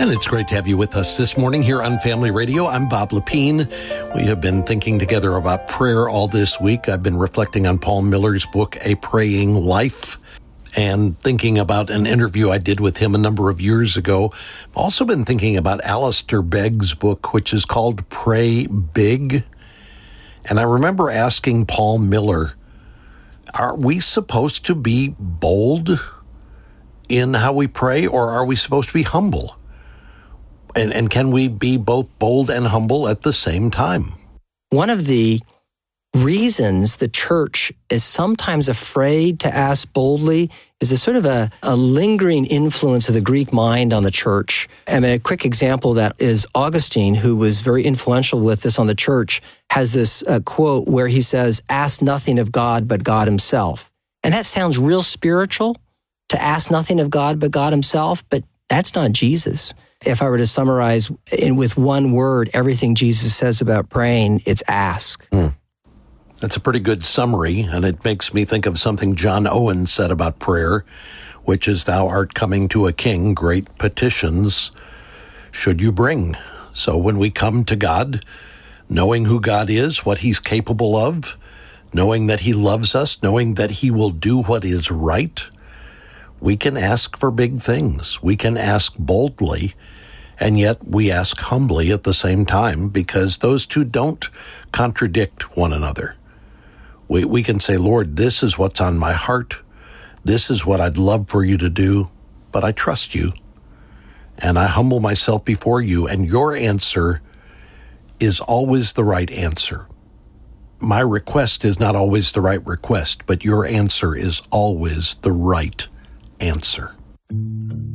And it's great to have you with us this morning here on Family Radio. I'm Bob Lepine. We have been thinking together about prayer all this week. I've been reflecting on Paul Miller's book, A Praying Life, and thinking about an interview I did with him a number of years ago. I've also been thinking about Alistair Begg's book, which is called Pray Big. And I remember asking Paul Miller, are we supposed to be bold in how we pray, or are we supposed to be humble? And can we be both bold and humble at the same time? One of the reasons the church is sometimes afraid to ask boldly is a sort of a lingering influence of the Greek mind on the church. I mean, a quick example of that is Augustine, who was very influential with this on the church, has this quote where he says, "Ask nothing of God but God himself." And that sounds real spiritual, to ask nothing of God but God himself, but that's not Jesus. If I were to summarize with one word everything Jesus says about praying, it's ask. That's a pretty good summary, and it makes me think of something John Owen said about prayer, which is, "Thou art coming to a king, great petitions should you bring." So when we come to God, knowing who God is, what he's capable of, knowing that he loves us, knowing that he will do what is right, we can ask for big things. We can ask boldly, and yet we ask humbly at the same time, because those two don't contradict one another. We can say, "Lord, this is what's on my heart. This is what I'd love for you to do, but I trust you, and I humble myself before you, and your answer is always the right answer. My request is not always the right request, but your answer is always the right answer."